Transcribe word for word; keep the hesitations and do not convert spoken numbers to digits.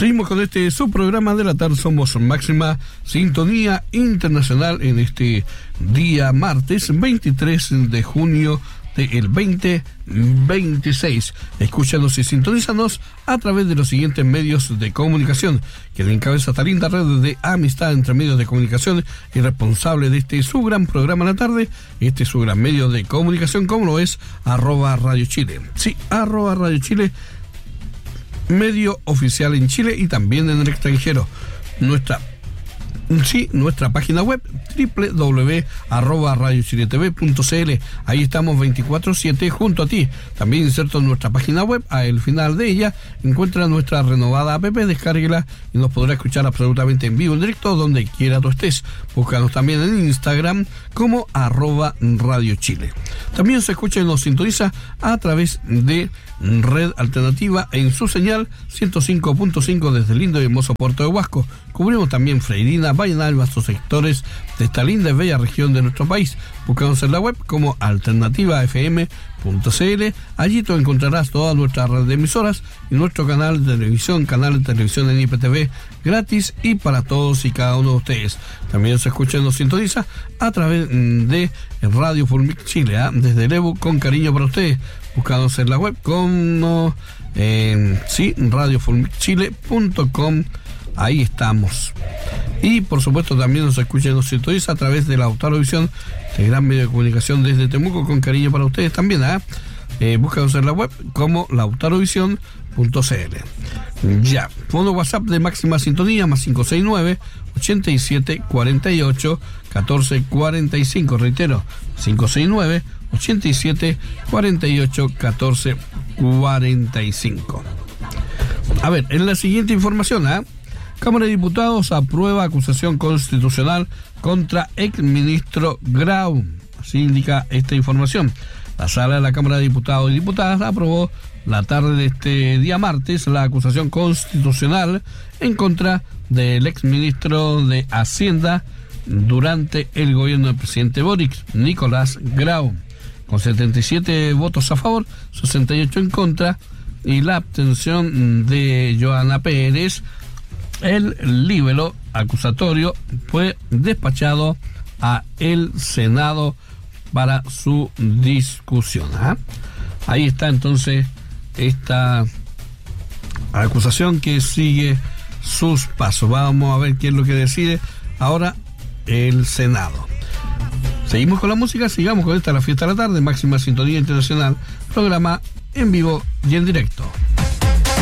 Seguimos con este subprograma de la tarde. Somos Máxima Sintonía Internacional en este día martes veintitrés de junio del veinte veintiséis. Escúchanos y sintonízanos a través de los siguientes medios de comunicación que encabeza esta linda red de amistad entre medios de comunicación y responsable de este su gran programa de la tarde, este su gran medio de comunicación como lo es arroba Radio Chile. Sí, arroba Radio Chile, medio oficial en Chile y también en el extranjero. Nuestra Sí, nuestra página web doble u doble u doble u punto arroba radio chile t v punto c l. Ahí estamos veinticuatro siete junto a ti. También inserto en nuestra página web. Al final de ella encuentra nuestra renovada app, descárguela y nos podrá escuchar absolutamente en vivo, en directo, donde quiera tú estés. Búscanos también en Instagram como arroba Radio Chile. También se escucha y nos sintoniza a través de Red Alternativa en su señal ciento cinco punto cinco desde el lindo y hermoso puerto de Huasco. Cubrimos también Freirina, Vallenar y vastos sectores de esta linda y bella región de nuestro país. Búscanos en la web como alternativa f m punto c l. Allí tú encontrarás toda nuestra red de emisoras y nuestro canal de televisión, canal de televisión en I P T V, gratis y para todos y cada uno de ustedes. También se escucha y nos sintoniza a través de Radio Fulmic Chile, ¿eh? Desde el Evo, con cariño para ustedes. Búscanos en la web como eh, sí, radio fulmic chile punto com. Ahí estamos. Y por supuesto también nos escucha y nos sintoniza a través de la Autovisión, el gran medio de comunicación desde Temuco, con cariño para ustedes también. ¿eh? Eh, búscanos en la web como lautarovisión punto c l. Ya, fondo WhatsApp de Máxima Sintonía, más cinco seis nueve, ochenta y siete, cuarenta y ocho, catorce cuarenta y cinco. Reitero, cinco seis nueve, ochenta y siete, cuarenta y ocho, catorce cuarenta y cinco. A ver, en la siguiente información, ¿eh? Cámara de Diputados aprueba acusación constitucional contra exministro Grau. Así indica esta información. La sala de la Cámara de Diputados y Diputadas aprobó la tarde de este día martes la acusación constitucional en contra del exministro de Hacienda durante el gobierno del presidente Boric, Nicolás Grau, con setenta y siete votos a favor, sesenta y ocho en contra y la abstención de Joana Pérez. El libelo acusatorio fue despachado a el Senado para su discusión. ¿eh? Ahí está entonces esta acusación que sigue sus pasos. Vamos a ver qué es lo que decide ahora el Senado. Seguimos con la música, sigamos con esta La Fiesta de la Tarde, Máxima Sintonía Internacional, programa en vivo y en directo.